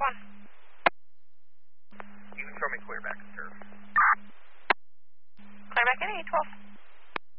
You can throw me clear back to turf.